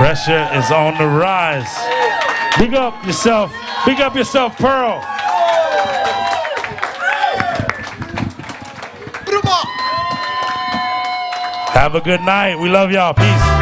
Pressure is on the rise. Big up yourself. Big up yourself, Pearl. Have a good night. We love y'all. Peace.